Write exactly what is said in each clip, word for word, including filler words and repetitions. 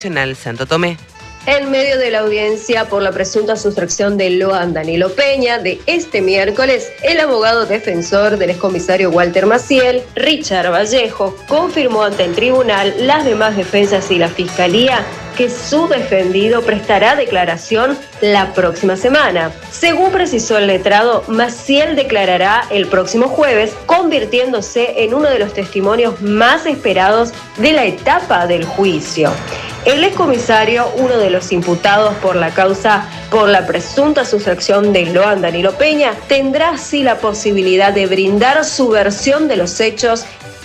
Nacional Santo Tomé. En medio de la audiencia por la presunta sustracción de Loan Danilo Peña de este miércoles, el abogado defensor del excomisario Walter Maciel, Richard Vallejo, confirmó ante el tribunal las demás defensas y la fiscalía que su defendido prestará declaración la próxima semana. Según precisó el letrado, Maciel declarará el próximo jueves, convirtiéndose en uno de los testimonios más esperados de la etapa del juicio. El excomisario, uno de los imputados por la causa por la presunta sustracción de Loan Danilo Peña, tendrá así la posibilidad de brindar su versión de los hechos.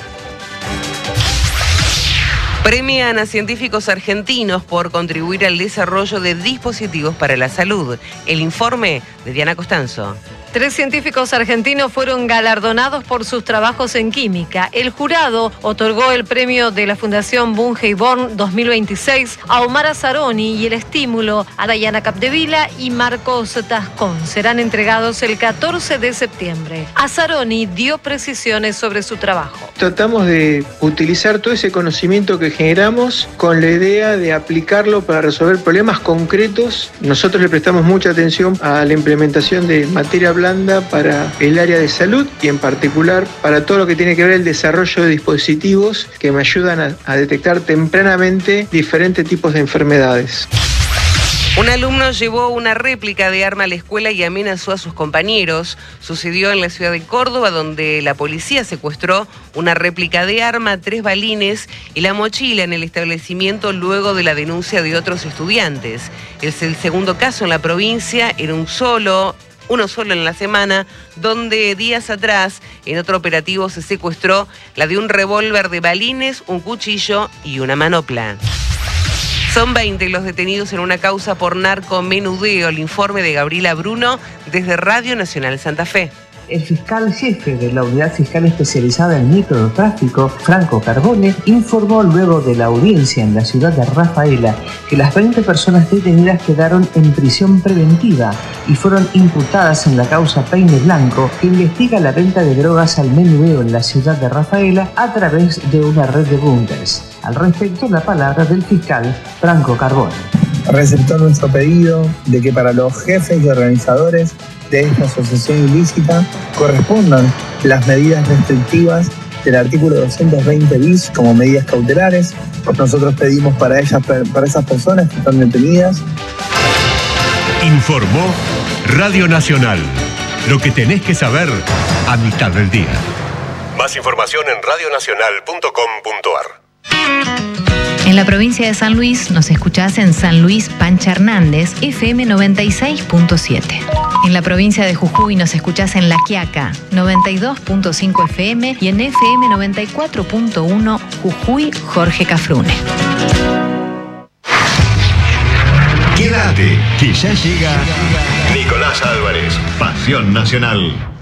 Premian a científicos argentinos por contribuir al desarrollo de dispositivos para la salud. El informe de Diana Costanzo. Tres científicos argentinos fueron galardonados por sus trabajos en química. El jurado otorgó el premio de la Fundación Bunge y Born dos mil veintiséis a Omar Azzaroni y el estímulo a Dayana Capdevila y Marcos Tascón. Serán entregados el catorce de septiembre. Azzaroni dio precisiones sobre su trabajo. Tratamos de utilizar todo ese conocimiento que generamos con la idea de aplicarlo para resolver problemas concretos. Nosotros le prestamos mucha atención a la implementación de materia blanda para el área de salud y en particular para todo lo que tiene que ver el desarrollo de dispositivos que me ayudan a, a detectar tempranamente diferentes tipos de enfermedades. Un alumno llevó una réplica de arma a la escuela y amenazó a sus compañeros. Sucedió en la ciudad de Córdoba, donde la policía secuestró una réplica de arma, tres balines y la mochila en el establecimiento luego de la denuncia de otros estudiantes. Es el segundo caso en la provincia, en un solo... uno solo en la semana, donde días atrás, en otro operativo, se secuestró la de un revólver de balines, un cuchillo y una manopla. Son veinte los detenidos en una causa por narcomenudeo. El informe de Gabriela Bruno desde Radio Nacional Santa Fe. El fiscal jefe de la Unidad Fiscal Especializada en Microtráfico, Franco Carbone, informó luego de la audiencia en la ciudad de Rafaela que las veinte personas detenidas quedaron en prisión preventiva y fueron imputadas en la causa Peine Blanco, que investiga la venta de drogas al menudeo en la ciudad de Rafaela a través de una red de búnkers. Al respecto, la palabra del fiscal Franco Carbone. Receptó nuestro pedido de que para los jefes y organizadores de esta asociación ilícita correspondan las medidas restrictivas del artículo doscientos veinte bis como medidas cautelares. Nosotros pedimos para ellas, para esas personas que están detenidas. Informó Radio Nacional. Lo que tenés que saber a mitad del día. Más información en radio nacional punto com punto ar. En la provincia de San Luis nos escuchás en San Luis Pancha Hernández, F M noventa y seis punto siete. En la provincia de Jujuy nos escuchás en La Quiaca, noventa y dos punto cinco F M y en F M noventa y cuatro punto uno Jujuy Jorge Cafrune. Quédate, que ya llega Nicolás Álvarez, Pasión Nacional.